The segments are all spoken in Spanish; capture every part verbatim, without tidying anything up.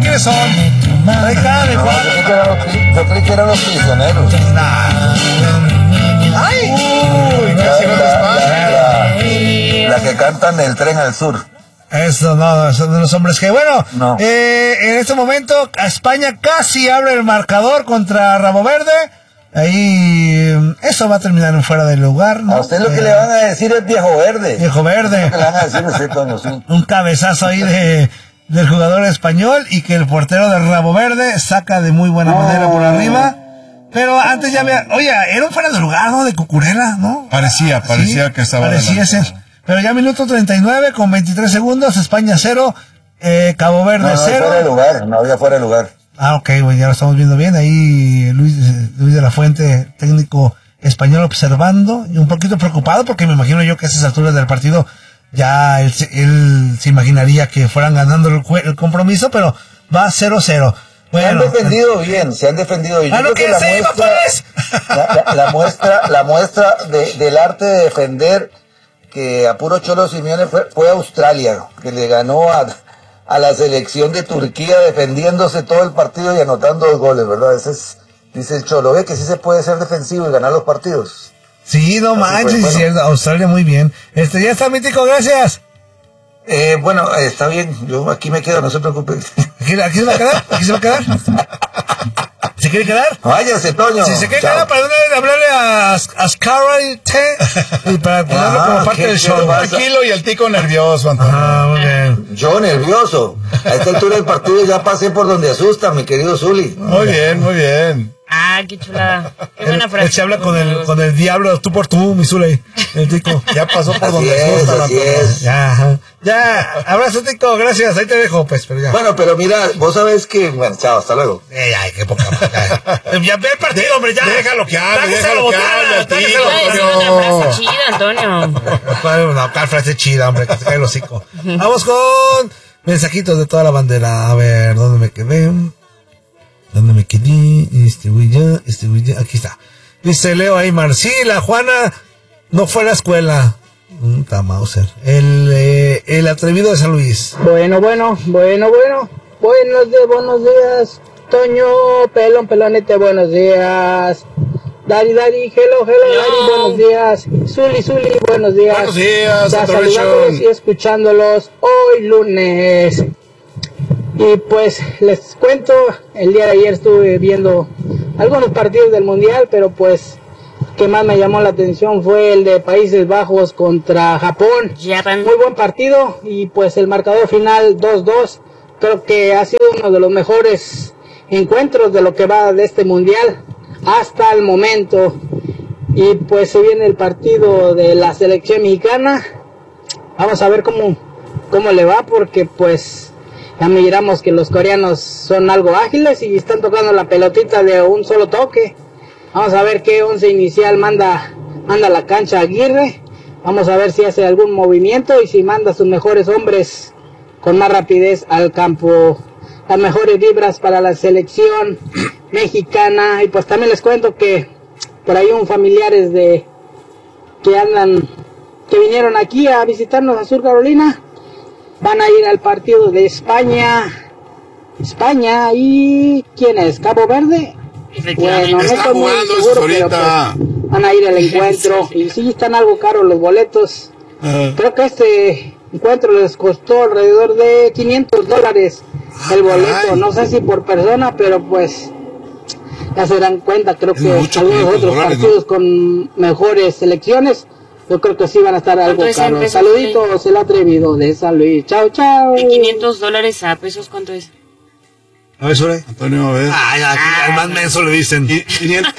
quiénes son. Ahí está, mi Juan. Yo creí que eran los prisioneros. Nah. ¡Ay! Uy, casi no les pasa. La, la que cantan el tren al sur. Eso no, son de los hombres que, bueno, no. eh, en este momento España casi abre el marcador contra Rabo Verde. Ahí, eso va a terminar en fuera del lugar, ¿no? A usted lo que eh, le van a decir es viejo verde. Viejo verde. Lo que le van a decir es cierto, no, sí. Un cabezazo ahí de, del jugador español y que el portero de Rabo Verde saca de muy buena oh. manera por arriba. Pero antes ya había, oye, era un fuera de lugar, ¿no? De Cucurella, ¿no? Parecía, parecía sí, que estaba parecía adelante. ser. Pero ya minuto treinta y nueve con veintitrés segundos, España cero, eh, Cabo Verde no, no cero. No, fuera de lugar, no había fuera de lugar. Ah, ok, bueno, ya lo estamos viendo bien. Ahí Luis, Luis de la Fuente, técnico español, observando y un poquito preocupado porque me imagino yo que a esas alturas del partido ya él, él se imaginaría que fueran ganando el, el compromiso, pero va cero cero. Bueno, se han defendido bien, se han defendido bien. ¡Ah, no que se iba, pues! La, la, la muestra, la muestra de, del arte de defender que a puro Cholo Simeone fue, fue Australia, que le ganó a, a la selección de Turquía defendiéndose todo el partido y anotando dos goles, ¿verdad? Ese es, dice el Cholo, ve que sí se puede ser defensivo y ganar los partidos. Sí, no manches, bueno. Sí, Australia muy bien. Este, ya está, Mítico, gracias. Eh, bueno, eh, está bien, yo aquí me quedo, no se preocupe. ¿Aquí, aquí se va a quedar? ¿Aquí se va a quedar? ¿Se quiere quedar? Váyase, Toño. Si se quiere quedar, para una vez hablarle a, a Scarlett y para ponerlo ah, como parte del show. Tranquilo y el tico nervioso, Antonio. Ah, muy bien. Yo nervioso. A esta altura del partido ya pasé por donde asusta, mi querido Zuli. Muy bien, muy bien. Ah, qué chulada. Qué buena frase. Él se habla con el, con el diablo, tú por tú, mi Zuli. El tico. Ya pasó por así donde es, asusta, así Antonio. es. Ya, ya. Abrazo, tico, gracias. Ahí te dejo, pues, pero ya. Bueno, pero mira, vos sabés que... Bueno, chao, hasta luego. Eh, ay, qué poca madre. Ya ve el partido, hombre, ya. Déjalo que hable, déjalo que hable, tico. Es una frase chida, Antonio. Una frase chida, hombre, que se cae el hocico. Vamos con mensajitos de toda la bandera. A ver, ¿dónde me quedé? ¿Dónde me quedé? Este güey ya, este güey ya, aquí está. Dice Leo Aymar, sí, la Juana no fue a la escuela. Un Mauser. El, eh, el atrevido de San Luis. Bueno, bueno, bueno, bueno. Buenos días, buenos días. Toño, pelón, pelonete, buenos días. Dari, Dari, hello, hello, Dari, buenos días. Zuli, Zuli, buenos días. Buenos días, ya saludándolos y escuchándolos hoy lunes. Y pues les cuento, el día de ayer estuve viendo algunos partidos del Mundial, pero pues que más me llamó la atención fue el de Países Bajos contra Japón. Japan. Muy buen partido y pues el marcador final dos dos. Creo que ha sido uno de los mejores encuentros de lo que va de este Mundial hasta el momento. Y pues se viene el partido de la selección mexicana. Vamos a ver cómo, cómo le va, porque pues ya miramos que los coreanos son algo ágiles y están tocando la pelotita de un solo toque. Vamos a ver qué once inicial manda, manda la cancha Aguirre. Vamos a ver si hace algún movimiento y si manda a sus mejores hombres con más rapidez al campo. Las mejores vibras para la selección mexicana. Y pues también les cuento que por ahí un familiares de que andan, que vinieron aquí a visitarnos a Sur Carolina, van a ir al partido de España, España y ¿quién es? ¿Cabo Verde? Bueno, no estoy muy seguro, pero pues van a ir al encuentro y sí están algo caros los boletos. Uh-huh. Creo que este encuentro les costó alrededor de quinientos dólares el boleto, no sé si por persona, pero pues ya se dan cuenta, creo que algunos otros partidos, ¿no?, con mejores selecciones, yo creo que sí van a estar algo caros. Saluditos, el atrevido de San Luis. Chao, chao. De quinientos dólares a pesos, ¿cuánto es? A ver, Sure. Antonio, a ver. Ah, ya, ah, al más menso le dicen. quinientos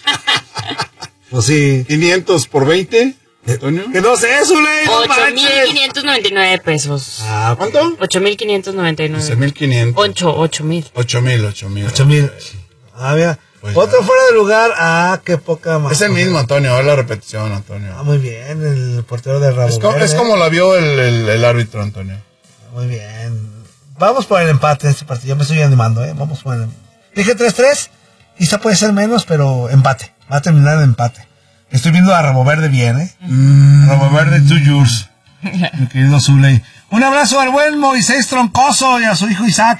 Pues sí. quinientos por veinte, Antonio. Que no sé, Sule. ocho mil quinientos noventa y nueve pesos. Ah, ¿cuánto? ocho mil quinientos noventa y nueve. once mil quinientos. ocho, ocho mil. ocho mil, ocho mil. ocho mil. Ah, mira. Pues otro ya. Fuera de lugar. Ah, qué poca más. Es el mismo, Antonio. Es la repetición, Antonio. Ah, muy bien. El portero de Rabo Es, co- Verde. es como la vio el, el, el árbitro, Antonio. Muy bien. Vamos por el empate en este partido. Yo me estoy animando, ¿eh? Vamos por el... Dije tres tres. Quizá puede ser menos, pero empate. Va a terminar en empate. Estoy viendo a Rabo Verde bien, ¿eh? Mm. Rabo Verde, two yours. Mi querido Zuley. Un abrazo al buen Moisés Troncoso y a su hijo Isaac,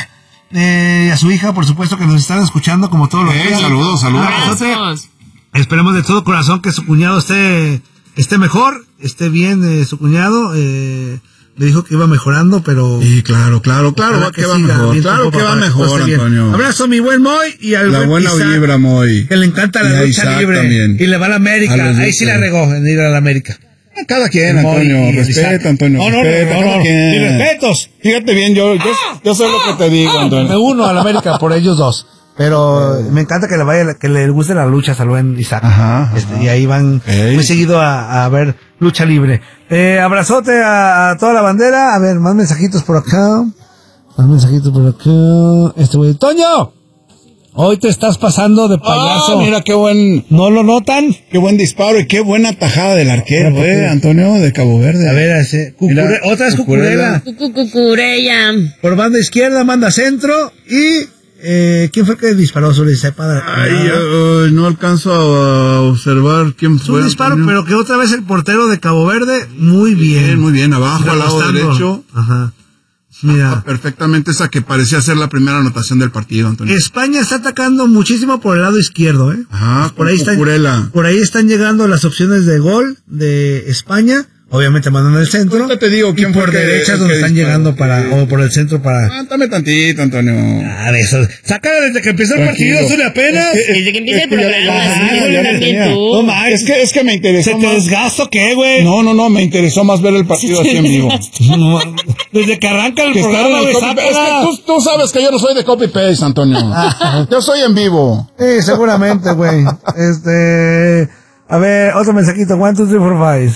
eh, a su hija, por supuesto, que nos están escuchando como todos los Eh, días. saludos, saludos. Un abrazote. Abrazos. Esperemos de todo corazón que su cuñado esté, esté mejor, esté bien eh, su cuñado. Eh, le dijo que iba mejorando, pero... Sí, claro, claro, claro, ojalá que va siga mejor. bien Claro tiempo que va para todo mejor, esté bien. Antonio. Abrazo a mi buen Moy y al La buen buena Isaac, vibra, Moy. que le encanta la Y a lucha Isaac libre. también. Y le va a la A América. los Ahí dos, sí la sí. regó en ir a la América. Cada quien, El Moy Antonio, y el Isaac. respeta, Antonio, No, no, respeta, no, no, cada no. quien. Mis respetos. Fíjate bien, yo, yo, yo sé lo que te digo, Me Antonio. uno a la América por ellos dos. Pero me encanta que le vaya, que le guste la lucha al buen Isaac. Ajá, ajá. Este, y ahí van Ey. muy seguido a, a ver lucha libre. Eh, abrazote a, a toda la bandera. A ver, más mensajitos por acá. Más mensajitos por acá. Este güey, Toño, hoy te estás pasando de payaso. Ah, mira qué buen, ¿No lo notan? qué buen disparo y qué buena tajada del arquero, Mira, eh, porque- Antonio, de Cabo Verde. A ver, ese, Mira, Cucure- otra vez Cucurella. Cucurella. Cucucucureya. Por banda izquierda, manda centro. Y, eh, ¿quién fue el que disparó sobre ese padre? Ay, ay, no alcanzo a observar quién Es un fue. disparo, Antonio. pero que otra vez el portero de Cabo Verde, muy bien. Bien, muy bien, abajo, al lado Rebostando. derecho. Ajá. Mira, Perfectamente esa que parecía ser la primera anotación del partido, Antonio. España está atacando muchísimo por el lado izquierdo, ¿eh? Ajá, por ahí están, Cucurella. por ahí están llegando las opciones de gol de España. Obviamente mandan el centro. Ahorita te digo quién y fue por el que- derecha es el donde que están disparó. llegando para, Sí. o por el centro para. Aguántame tantito, Antonio. Ah, de eso. Sácala desde que empezó el Tranquilo. partido, Zuli, apenas. Es que- Desde que empieza es el que ya- programa, ya- sí, ya- Zuli, ya lo también tenía. tú. No, ma, es que, es que me interesó ¿Se te más. desgasto qué, güey? No, no, no, me interesó más ver el partido así en vivo. No, desde que arranca el Que estar en programa, el güey, copy- es sácala. que tú, tú sabes que yo no soy de copy paste, Antonio. Yo soy en vivo. Sí, seguramente, güey. Este, a ver, otro mensajito. One, two, three, four, five.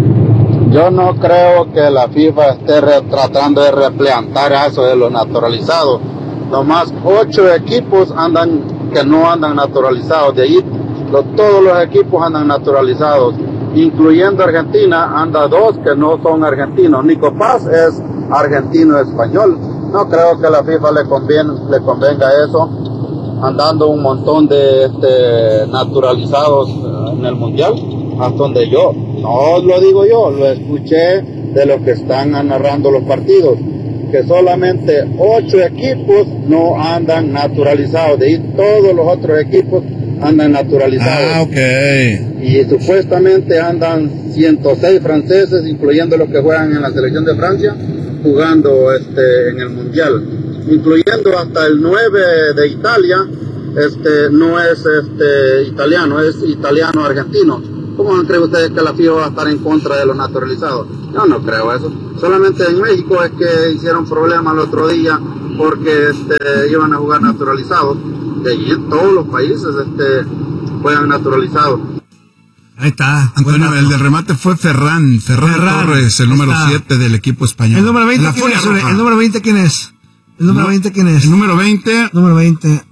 Yo no creo que la FIFA esté re- tratando de replantar eso de los naturalizados. Nomás ocho equipos andan que no andan naturalizados. De ahí lo- todos los equipos andan naturalizados, incluyendo Argentina. Anda dos que no son argentinos. Nico Paz es argentino español. No creo que a la FIFA le conviene, le convenga eso, andando un montón de este, naturalizados eh, en el mundial. Hasta donde yo, no lo digo yo, lo escuché de los que están narrando los partidos, que solamente ocho equipos no andan naturalizados, de ahí todos los otros equipos andan naturalizados. Ah, ok. Y supuestamente andan ciento seis franceses, incluyendo los que juegan en la selección de Francia, jugando este en el mundial, incluyendo hasta el nueve de Italia. Este no es este italiano, es italiano argentino. ¿Cómo creen ustedes que la FIFA va a estar en contra de los naturalizados? Yo no creo eso. Solamente en México es que hicieron problema el otro día porque este, iban a jugar naturalizados. De allí en todos los países este, juegan naturalizados. Ahí está. Antonio, Buen el dato. del remate fue Ferran, Ferran, Ferran. Torres, el número Está. siete del equipo español. El número veinte, La ¿quién Furia es? Zuli? Roja. El número veinte, ¿quién es? El número No. veinte, ¿quién es? El número veinte. Número veinte.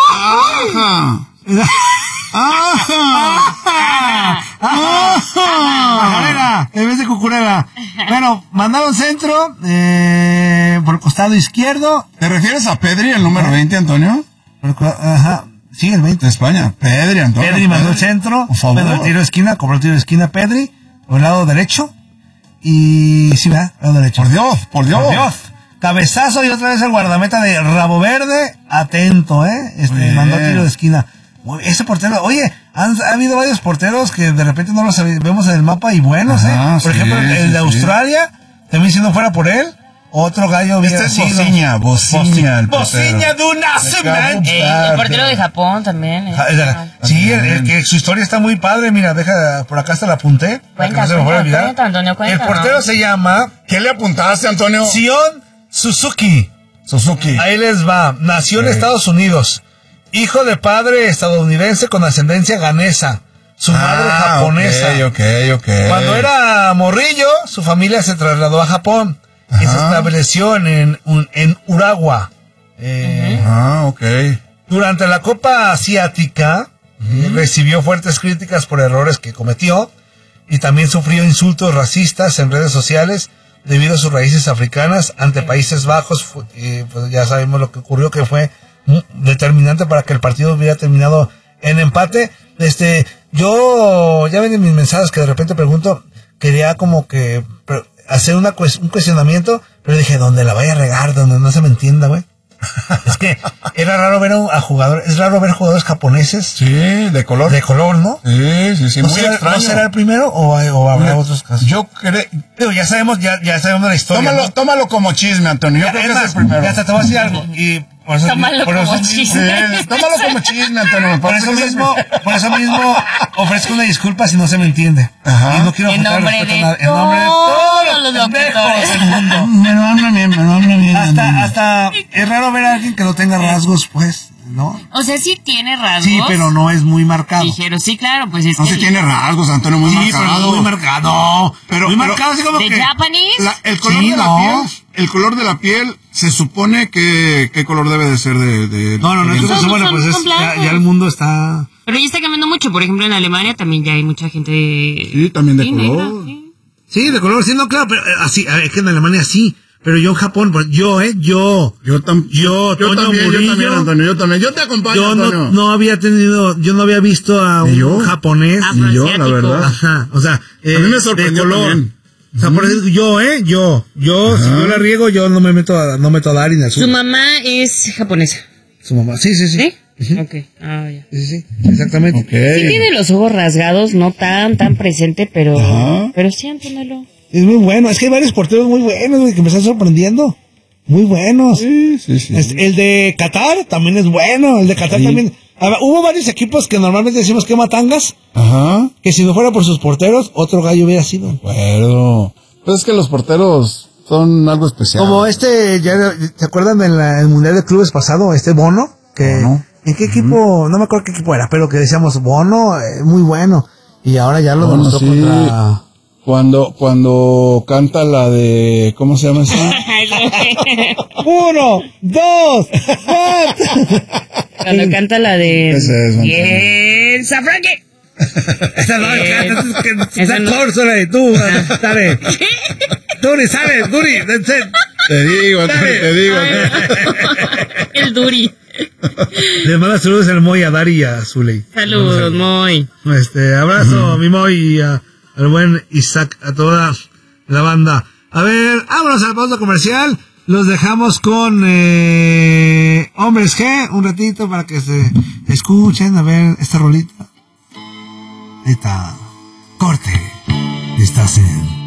¡Ajá! Cucurella, en vez de Cucurella. Bueno, mandaron centro eh, por el costado izquierdo. ¿Te refieres a Pedri, el número veinte, Antonio? Por el co- ajá, sí, el veinte. De España. Pedri, Antonio. Pedri mandó el centro. Por favor. Pedro el tiro de esquina, cobró el tiro de esquina Pedri, por el lado derecho. Y sí, ¿verdad? Lado derecho. Por Dios, por Dios. Por Dios. Cabezazo y otra vez el guardameta de Rabo Verde. Atento, ¿eh? Este, Bien. mandó tiro de esquina. Uy, ese portero, oye, han, ha habido varios porteros que de repente no los vemos en el mapa y buenos, Ajá, ¿eh? Por sí, ejemplo, el, sí, el de sí. Australia, también si no fuera por él, otro gallo hubiera Este es sido. Bociña, Bociña, el portero. Bociña de un nacimiento. Eh, el portero de Japón también. eh. Ah, es- Sí, el, el que su historia está muy padre. Mira, deja, por acá hasta la apunté. para que Cuenta, no se me fuera a cuenta, olvidar. cuenta, Antonio, cuenta, El portero ¿no? se llama ¿Qué le apuntaste, Antonio? Sion Suzuki. Suzuki. Ahí les va. Nació en Sí. Estados Unidos. Hijo de padre estadounidense con ascendencia ganesa. Su madre Ah, japonesa. Ok, ok, ok. Cuando era morrillo, su familia se trasladó a Japón. Y se Ajá. estableció en, en, en Urawa. Eh, Ah, ok. Durante la Copa Asiática, eh, recibió fuertes críticas por errores que cometió y también sufrió insultos racistas en redes sociales debido a sus raíces africanas ante Países Bajos. Fu- eh, pues ya sabemos lo que ocurrió, que fue mm, determinante para que el partido hubiera terminado en empate. Este, yo, ya ven en mis mensajes que de repente pregunto, quería como que pre- hacer una cues- un cuestionamiento, pero dije, donde la vaya a regar, donde no se me entienda, güey. Es que era raro ver a jugadores, es raro ver jugadores japoneses. Sí, de color. De color, ¿no? Sí, sí, sí, ¿No muy será, extraño. ¿No será el primero o, hay, o habrá Mira, otros casos? Yo creo... Digo, ya sabemos, ya, ya sabemos la historia. Tómalo, ¿no? tómalo como chisme, Antonio. Yo Ya, creo es que más, es el primero. ya hasta te voy a decir algo. Y por eso, Tómalo por como eso, chisme. Sí, tómalo como chisme, Antonio. Me Por parece eso que es el mismo, por eso mismo ofrezco una disculpa si no se me entiende. Ajá. Y no quiero En faltar nombre respeto de a nadie. En nombre de todos los pendejos del mundo. Me lo hablan bien, me lo hablan bien. Hasta, hasta es raro ver a alguien que no tenga rasgos, pues, ¿no? O sea, sí tiene rasgos. Sí, pero no es muy marcado. Dijeron, sí, claro, pues es No que... se tiene rasgos, Antonio, muy Sí, pero marcado. no muy marcado. Pero- muy pero- marcado, así como ¿De que... Japanese? La- el color Sí, de la no. piel, el color de la piel, se supone que, ¿qué color debe de ser de, de No, no, no, de- entonces, Son- bueno, son- pues es, son ya, blancos. ya el mundo está... Pero ya está cambiando mucho. Por ejemplo, en Alemania también ya hay mucha gente... Sí, también de Sí, color. negra, sí. Sí, de color, sí, no, claro, pero eh, así, es que en Alemania sí, pero yo en Japón, pues yo, eh, yo, Yo, tam- yo, yo Toño también, yo Murillo, también, Antonio, yo también. Yo te acompaño, yo Antonio. no, no había tenido, yo no había visto a Ni un yo. japonés, Ah, Ni yo, la Afroasiático. verdad. ajá, o sea, eh, A mí me de sorprendió color. también. O sea, por eso digo, yo, eh, yo, yo, si Ajá. yo la riego, yo no me meto a, no meto a dar ni a Su su, mamá es japonesa. su mamá, sí, sí, sí, ¿Sí? Ujú. Ok. Ah, ya. sí, sí, sí, exactamente. Ok. Sí tiene los ojos rasgados, no tan, tan presente, pero... Ajá. Pero sí, Antonio. Es muy bueno, es que hay varios porteros muy buenos, güey, que me están sorprendiendo, muy buenos. Sí, sí, sí. Este, el de Qatar también es bueno, el de Qatar Sí. también. A ver, hubo varios equipos que normalmente decimos que matangas, Ajá. que si no fuera por sus porteros, otro gallo hubiera sido. Acuerdo. Pues es que los porteros son algo especial. Como este, ya, ¿te acuerdan del el Mundial de Clubes pasado? Este Bono, que, Bono. ¿en qué equipo? No me acuerdo qué equipo era, pero que decíamos Bono, eh, muy bueno. Y ahora ya lo Bueno, demostró sí. contra... Cuando, cuando canta la de, ¿cómo se llama esa? Uno, dos, tres. Cuando canta la de... Ese es, Y el Safranque. Esa no, Eh, esa es que esa no. Dale, tú, dale. Duri, sale, Duri, Te digo, Antonio, te digo. El Duri. Le manda saludos al Moy, a Dari y a Zuley. Saludos, muy. Este, abrazo a mi Moy y a- al buen Isaac, a toda la banda. A ver, vámonos al pausa comercial. Los dejamos con eh, Hombres G, un ratito para que se escuchen, a ver, esta rolita. Esta corte. Estás en